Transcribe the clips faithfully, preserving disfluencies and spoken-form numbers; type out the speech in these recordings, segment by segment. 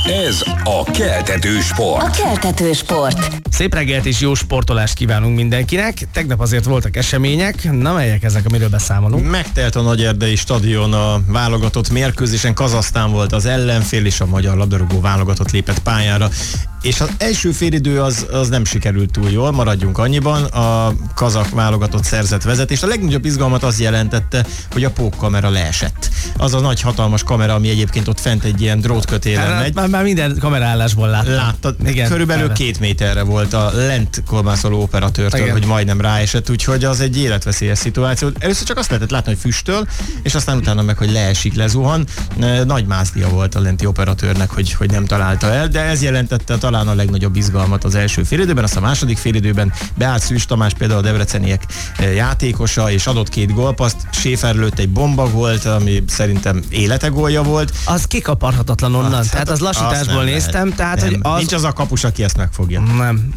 Ez a Keltető Sport. A Keltető Sport. Szép reggelt és jó sportolást kívánunk mindenkinek. Tegnap azért voltak események. Na, melyek ezek, amiről beszámolunk? Megtelt a Nagyerdei stadion a válogatott mérkőzésen. Kazahsztán volt az ellenfél, és a magyar labdarúgó válogatott lépett pályára. És az első félidő az, az nem sikerült túl jól, maradjunk annyiban. A kazah válogatott szerzett vezetést. A legnagyobb izgalmat az jelentette, hogy a pókkamera leesett. Az a nagy hatalmas kamera, ami egyébként ott fent egy ilyen drótkötélen megy. Már, már minden kamerállásból láttam. Láttad? Igen, körülbelül felve. két méterre volt a lent kolbászoló operatőrtől, igen, hogy majdnem ráesett, úgyhogy az egy életveszélyes szituáció. Először csak azt lehetett látni, hogy füstöl, és aztán utána meg, hogy leesik, lezuhan. Nagy mázdia volt a lenti operatőrnek, hogy, hogy nem találta el, de ez jelentette talán a legnagyobb izgalmat az első félidőben. Azt a második félidőben beállt Szűcs Tamás, például a debreceniek játékosa, és adott két gólpaszt. Schäfer lőtt egy bomba gólt, ami szerintem élete gólja volt. Az kikaparhatatlan onnan, Hát, tehát az lassításból néztem, tehát nem, hogy az... nincs az a kapus, aki ezt megfogja. Nem.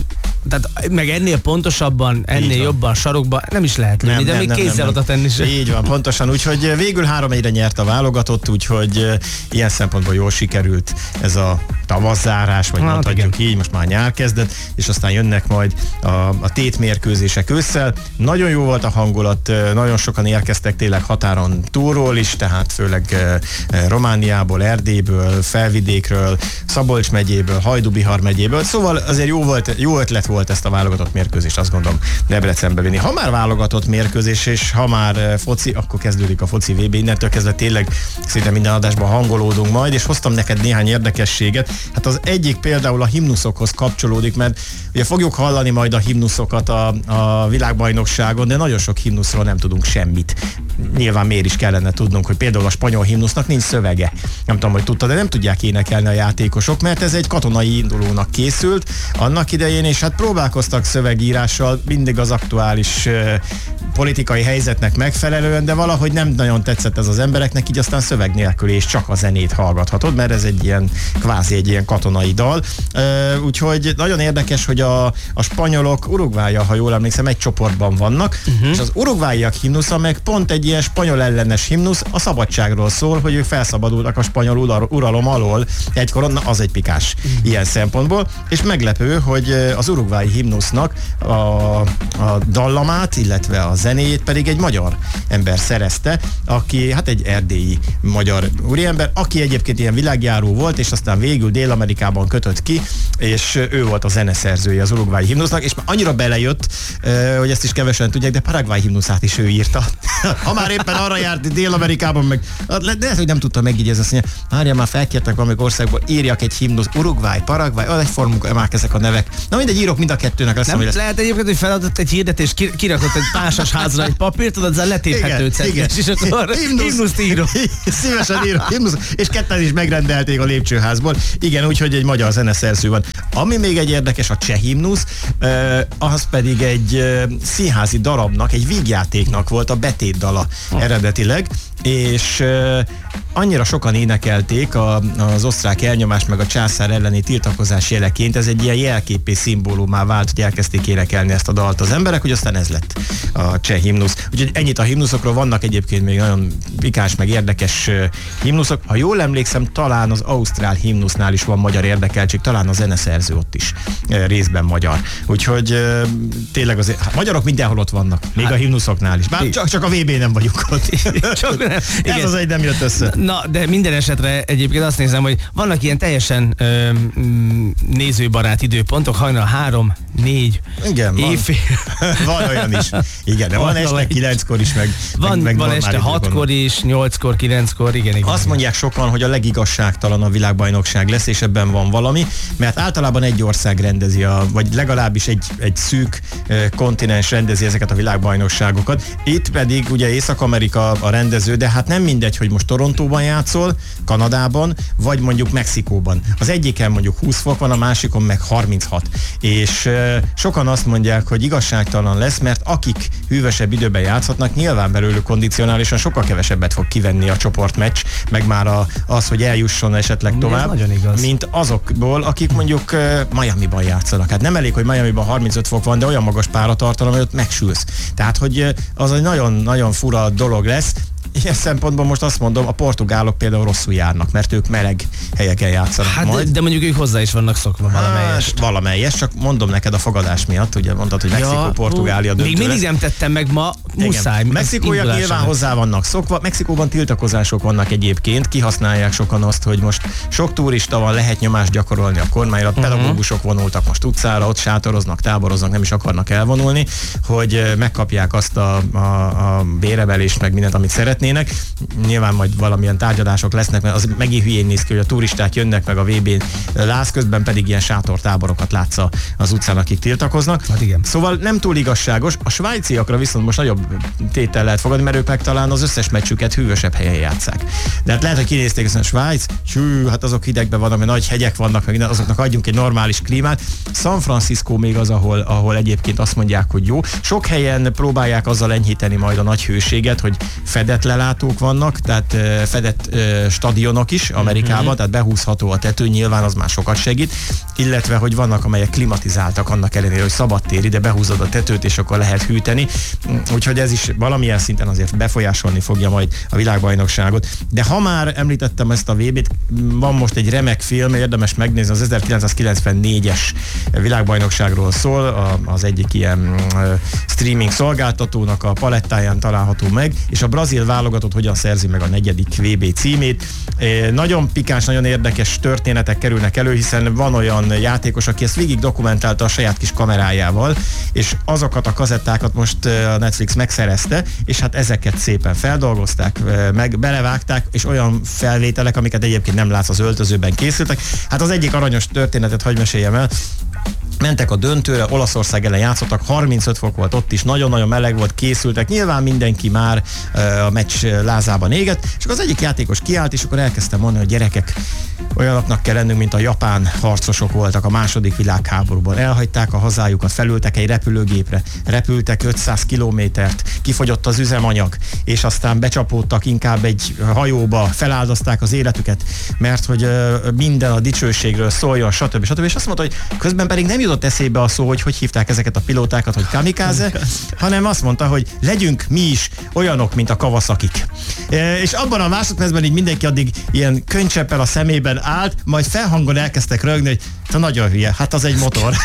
Tehát meg ennél pontosabban, ennél jobban, sarokban nem is lehet lőni, Nem, de nem, még nem, kézzel nem, oda tenni sem. Így van, pontosan. Úgyhogy végül három egyre nyert a válogatott, úgyhogy ilyen szempontból jól sikerült ez a tavasszárás, vagy hát mondhatjuk így, most már nyár kezdet, és aztán jönnek majd a, a tétmérkőzések ősszel. Nagyon jó volt a hangulat, nagyon sokan érkeztek tényleg határon túlról is, tehát főleg Romániából, Erdélyből, Felvidékről, Szabolcs megyéből, Hajdú-Bihar megyéből, szóval azért jó volt, jó ötlet volt ezt a válogatott mérkőzést, azt gondolom, Debrecenbe vinni. Ha már válogatott mérkőzés, és ha már foci, akkor kezdődik a foci vé bé, innentől kezdve tényleg szinte minden adásban hangolódunk majd, és hoztam neked néhány érdekességet. Hát az egyik például a himnuszokhoz kapcsolódik, mert ugye fogjuk hallani majd a himnuszokat a, a világbajnokságon, de nagyon sok himnuszról nem tudunk semmit. Nyilván miért is kellene tudnunk, hogy például a spanyol himnusznak nincs szövege. Nem tudom, hogy tudtad, de nem tudják énekelni a játékosok, mert ez egy katonai indulónak készült annak idején, és hát próbálkoztak szövegírással, mindig az aktuális uh, politikai helyzetnek megfelelően, de valahogy nem nagyon tetszett ez az embereknek, így aztán szöveg nélkül és csak a zenét hallgathatod, mert ez egy ilyen kvázi egy ilyen katonai dal. Uh, úgyhogy nagyon érdekes, hogy a, a spanyolok Uruguayaa, ha jól emlékszem, egy csoportban vannak, uh-huh. és az uruguayiak himnusza meg pont egy ilyen spanyol ellenes himnusz, a szabadságról szól, hogy ők felszabadultak a spanyol uralom alól egykoron, na az egy pikás uh-huh. ilyen szempontból, és meglepő, hogy az uruguayi himnusznak a, a dallamát, illetve a zenéjét pedig egy magyar ember szerezte, aki hát egy erdélyi magyar úriember, aki egyébként ilyen világjáró volt, és aztán végül Dél-Amerikában kötött ki, és ő volt a zeneszerzője az uruguayi himnusznak, és már annyira belejött, hogy ezt is kevesen tudják, de Paraguay himnuszát is ő írta. Ha már éppen arra járt Dél-Amerikában, meg de lehet, hogy nem tudta megjegyezni, azt mondja, Mária, már felkértek valamelyik országból, írjak egy himnusz, Uruguay, Paraguay, az egyformunk már ezek a nevek. Na mindegy, írok mind a kettőnek. Lesz, nem lesz. Lehet egyébként, hogy feladott egy hirdetés, kirakott egy pásas házra egy papírt, tudod, ezzel letéphető cetlis, és akkor himnuszt írok. Szívesen írok himnusz, és ketten is megrendelték a lépcsőházból. Igen, úgyhogy egy magyar zeneszerző van. Ami még egy érdekes, a cseh himnusz, az pedig egy színházi darabnak, egy vígjátéknak volt a betétdala eredetileg, és uh, annyira sokan énekelték a, az osztrák elnyomást meg a császár elleni tiltakozás jeleként, ez egy ilyen jelképé szimbólumá vált, hogy elkezdték énekelni ezt a dalt az emberek, hogy aztán ez lett a cseh himnusz. Úgyhogy ennyit a himnuszokról, vannak egyébként még nagyon pikás meg érdekes uh, himnuszok. Ha jól emlékszem, talán az ausztrál himnusznál is van magyar érdekeltség, talán a zeneszerző ott is uh, részben magyar. Úgyhogy uh, tényleg azért, hát, magyarok mindenhol ott vannak, még hát, a himnuszoknál is. Bár csak, csak a vé bén nem vagyunk ott. Csak nem. Igen. Ez az egy nem jött össze. Na, de minden esetre egyébként azt nézem, hogy vannak ilyen teljesen ö, m, nézőbarát időpontok, hajnal három, négy, igen, éjfél. Van. van olyan is. Igen, de van, van este kilenckor is, meg van, meg, van meg este hatkor is, nyolckor, kilenckor, igen, igen. Azt igen. mondják sokan, hogy a legigazságtalan a világbajnokság lesz, és ebben van valami, mert általában egy ország rendezi, a, vagy legalábbis egy, egy szűk eh, kontinens rendezi ezeket a világbajnokságokat. Itt pedig ugye Észak-Amerika a rendező, de hát nem mindegy, hogy most Torontóban játszol, Kanadában, vagy mondjuk Mexikóban. Az egyiken mondjuk húsz fok van, a másikon meg harminchat. És uh, sokan azt mondják, hogy igazságtalan lesz, mert akik hűvösebb időben játszhatnak, nyilván belőlük kondicionálisan sokkal kevesebbet fog kivenni a csoportmeccs, meg már a, az, hogy eljusson esetleg tovább, mint azokból, akik mondjuk uh, Miamiban játszanak. Hát nem elég, hogy Miamiban harmincöt fok van, de olyan magas páratartalom, hogy ott megsülsz. Tehát, hogy uh, az egy nagyon-nagyon fura dolog lesz. ilyen szempontból most azt mondom, a portugálok például rosszul járnak, mert ők meleg helyeken játszanak Hát majd. de, de mondjuk ők hozzá is vannak szokva valamelyest. Hát, valamelyest, csak mondom neked a fogadás miatt, ugye mondtad, hogy Mexikó, Portugália döntőre. Még mindig nem tettem meg ma, muszáj. Mexikóiak nyilván hozzá vannak szokva. Mexikóban tiltakozások vannak egyébként, kihasználják sokan azt, hogy most sok turista van, lehet nyomást gyakorolni a kormányra, uh-huh. pedagógusok vonultak most utcára, ott sátoroznak, táboroznak, nem is akarnak elvonulni, hogy megkapják azt a, a, a béremelést, meg mindent, amit szeretnének. Nyilván majd valamilyen tárgyalások lesznek, mert az megint hülyén néz ki, hogy a turisták jönnek meg a vé bén láz, közben pedig ilyen sátortáborokat látsz az utcán, akik tiltakoznak. Hát igen. Szóval nem túl igazságos. A svájciakra viszont most nagyobb tétel lehet fogadni, mert ők meg talán az összes meccsüket hűvösebb helyen játsszák. De hát lehet, hogy kinézték, hogy a Svájc, hű, hát azok hidegben vannak, mert nagy hegyek vannak, meg azoknak adjunk egy normális klímát. San Francisco még az, ahol, ahol egyébként azt mondják, hogy jó. Sok helyen próbálják azzal enyhíteni majd a nagy hőséget, hogy fedett lelátók vannak, tehát uh, fedett uh, stadionok is Amerikában, mm-hmm. tehát behúzható a tető, nyilván az már sokat segít, illetve, hogy vannak, amelyek klimatizáltak annak ellenére, hogy szabadtéri, de behúzod a tetőt, és akkor lehet hűteni. Úgyhogy ez is valamilyen szinten azért befolyásolni fogja majd a világbajnokságot. De ha már említettem ezt a vé bét, van most egy remek film, érdemes megnézni, az ezerkilencszázkilencvennégyes világbajnokságról szól, az egyik ilyen streaming szolgáltatónak a palettáján található meg, és a brazil válogatott hogyan szerzi meg a negyedik vé bé címét. Nagyon pikáns, nagyon érdekes történetek kerülnek elő, hiszen van olyan játékos, aki ezt végig dokumentálta a saját kis kamerájával, és azokat a kazettákat most a Netflix megszerezte, és hát ezeket szépen feldolgozták, meg belevágták, és olyan felvételek, amiket egyébként nem látsz, az öltözőben készültek. Hát az egyik aranyos történetet hadd meséljem el. Mentek a döntőre, Olaszország ellen játszottak, harmincöt fok volt ott is, nagyon-nagyon meleg volt, készültek, nyilván mindenki már uh, a meccs lázában égett, és az egyik játékos kiállt, és akkor elkezdtem mondani, hogy gyerekek, olyanoknak kell lennünk, mint a japán harcosok voltak a második világháborúban. Elhagyták a hazájukat, felültek egy repülőgépre, repültek ötszáz kilométert, kifogyott az üzemanyag, és aztán becsapódtak inkább egy hajóba, feláldozták az életüket, mert hogy uh, minden a dicsőségről szóljon, stb. stb. És azt mondta, hogy közben pedig nem jutott eszébe a szó, hogy hogy hívták ezeket a pilótákat, hogy kamikaze, hanem azt mondta, hogy legyünk mi is olyanok, mint a Kawasakik. E, és abban a másodpercben így mindenki addig ilyen könycseppel a szemében állt, majd felhangon elkezdtek rögni, hogy te nagyon hülye, hát az egy motor.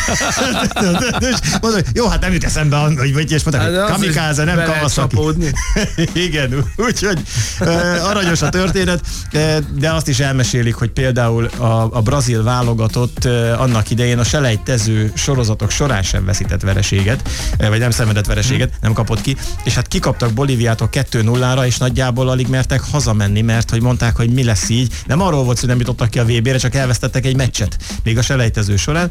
Mondom, jó, hát nem jut eszembe, hogy vagy és mondták, hogy kamikaze, nem Kawasaki. Igen, úgyhogy e, aranyos a történet, e, de azt is elmesélik, hogy például a, a brazil válogatott e, annak idején a selejtező sorozatok során sem veszített vereséget, vagy nem szenvedett vereséget, nem kapott ki, és hát kikaptak Bolíviától kettő nullára, és nagyjából alig mertek hazamenni, mert hogy mondták, hogy mi lesz így. Nem arról volt, hogy nem jutottak ki a vé bére, csak elvesztettek egy meccset, még a selejtező során.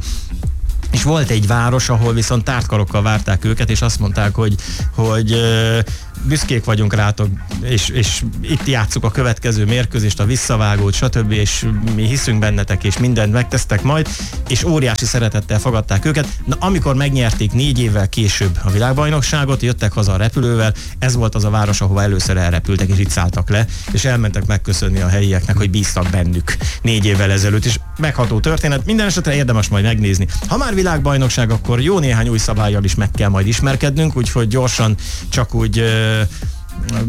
És volt egy város, ahol viszont tártkarokkal várták őket, és azt mondták, hogy, hogy uh, büszkék vagyunk rátok, és, és itt játsszuk a következő mérkőzést, a visszavágót, stb., és mi hiszünk bennetek, és mindent megtesztek majd, és óriási szeretettel fogadták őket. Na, amikor megnyerték négy évvel később a világbajnokságot, jöttek haza a repülővel, ez volt az a város, ahova először elrepültek, és itt szálltak le, és elmentek megköszönni a helyieknek, hogy bíztak bennük négy évvel ezelőtt, és megható történet, minden esetre érdemes majd megnézni. Ha már világbajnokság, akkor jó néhány új szabállyal is meg kell majd ismerkednünk, úgyhogy gyorsan csak úgy ö, ö,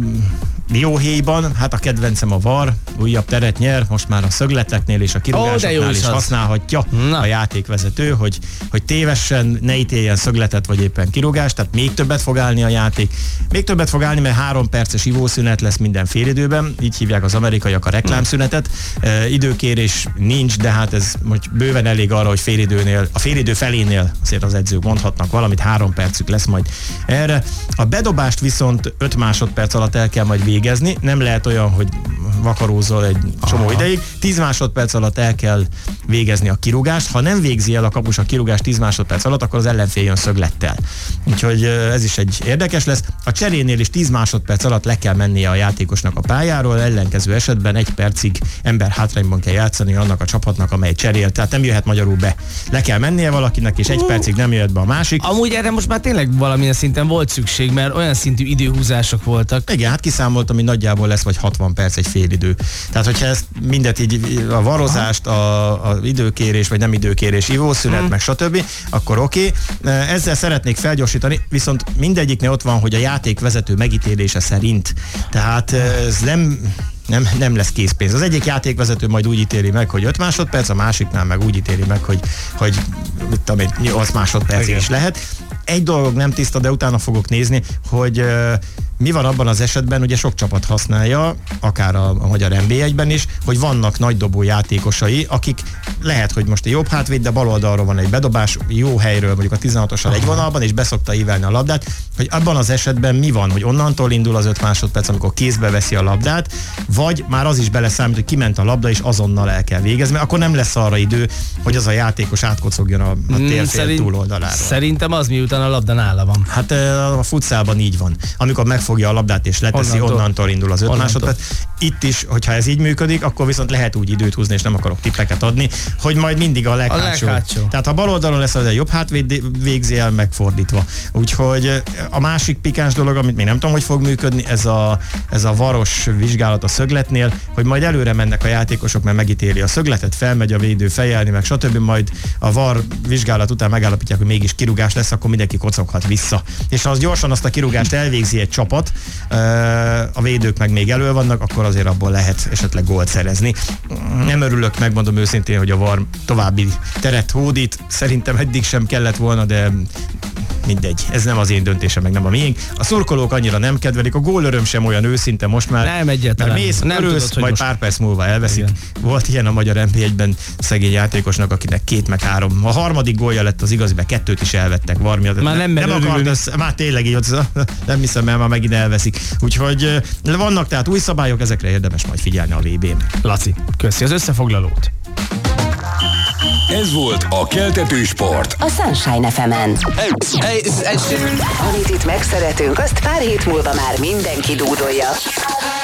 dióhéjban, hát a kedvencem a var, újabb teret nyer, most már a szögleteknél és a kirúgásoknál oh, is, is használhatja Na. a játékvezető, hogy, hogy tévesen ne ítéljen szögletet vagy éppen kirúgást, tehát még többet fog állni a játék. Még többet fog állni, mert három perces ivószünet lesz minden félidőben, így hívják az amerikaiak a reklámszünetet. E, időkérés nincs, de hát ez most bőven elég arra, hogy félidőnél, a félidő felénél azért az edzők mondhatnak valamit, három percük lesz majd erre. A bedobást viszont öt másodperc alatt el kell majd végezni, nem lehet olyan, hogy vakarózol egy csomó Aha. ideig, tíz másodperc alatt el kell végezni a kirúgást, ha nem végzi el a kapus a kirúgást tíz másodperc alatt, akkor az ellenfél jön szöglettel. Úgyhogy ez is egy érdekes lesz. A cserénél is tíz másodperc alatt le kell mennie a játékosnak a pályáról, ellenkező esetben egy percig ember hátrányban kell játszani annak a csapatnak, amely cserél, tehát nem jöhet magyarul be. Le kell mennie valakinek, és egy uh. percig nem jöhet be a másik. Amúgy erre most már tényleg valamilyen szinten volt szükség, mert olyan szintű időhúzások voltak. Igen, hát kiszámolt másodperc, ami nagyjából lesz vagy hatvan perc egy fél idő. Tehát, hogyha ezt mindet így a varozást, a, a időkérés, vagy nem időkérés, ivószünet, hmm. meg stb., akkor oké. Okay. Ezzel szeretnék felgyorsítani, viszont mindegyiknél ott van, hogy a játékvezető megítélése szerint. Tehát ez nem... Nem, nem lesz készpénz. Az egyik játékvezető majd úgy ítéli meg, hogy öt másodperc, a másiknál meg úgy ítéli meg, hogy, hogy mit tudom én, nyolc másodperc is lehet. Egy dolog nem tiszta, de utána fogok nézni, hogy uh, mi van abban az esetben, ugye sok csapat használja, akár a, a magyar en bé egyben is, hogy vannak nagydobó játékosai, akik lehet, hogy most a jobb hátvéd, de bal oldalról van egy bedobás, jó helyről, mondjuk a tizenhatossal egy vonalban, és beszokta ívelni a labdát, hogy abban az esetben mi van, hogy onnantól indul az öt másodperc, amikor kézbe veszi a labdát, vagy már az is beleszámít, hogy kiment a labda, és azonnal el kell végezni, mert akkor nem lesz arra idő, hogy az a játékos átkocogjon a, a térfél Szerint, túloldaláról. Szerintem az, miután a labda nála van. Hát a futszálban így van. Amikor megfogja a labdát és leteszi, onnantól, onnantól indul az öt másodperc. Itt is, hogyha ez így működik, akkor viszont lehet úgy időt húzni, és nem akarok tippeket adni, hogy majd mindig a leghátsó. A leghátsó. Tehát ha bal oldalon lesz, az a jobb hátvéd végzi el, megfordítva. Úgyhogy a másik pikáns dolog, amit még nem tudom, hogy fog működni, ez a, ez a varos vizsgálat a szögletnél, hogy majd előre mennek a játékosok, mert megítéli a szögletet, felmegy a védő fejelni, meg stb. Majd a var vizsgálat után megállapítják, hogy mégis kirúgás lesz, akkor mindenki kocoghat vissza. És ha az gyorsan azt a kirúgást elvégzi egy csapat, a védők meg még elő vannak, akkor azért abból lehet esetleg gólt szerezni. Nem örülök, megmondom őszintén, hogy a var további teret hódít. Szerintem eddig sem kellett volna, de mindegy. Ez nem az én döntésem, meg nem a miénk. A szurkolók annyira nem kedvelik, a gólöröm sem olyan őszinte most már. Nem egyáltalán. Mert mész, nem örülsz, tudod, majd most... pár perc múlva elveszik. Igen. Volt ilyen a magyar en bé egyben szegény játékosnak, akinek két meg három. A harmadik gólja lett az igaziben, kettőt is elvettek. Varmi, már nem, nem, nem akart, ez, már tényleg így, nem hiszem el, már megint elveszik. Úgyhogy vannak tehát új szabályok, ezekre érdemes majd figyelni a vé bén. Laci, köszi az összefoglalót. Ez volt a Keltető Sport. A Sunshine ef emen. Hey, hey, Amit itt megszeretünk, azt pár hét múlva már mindenki dúdolja.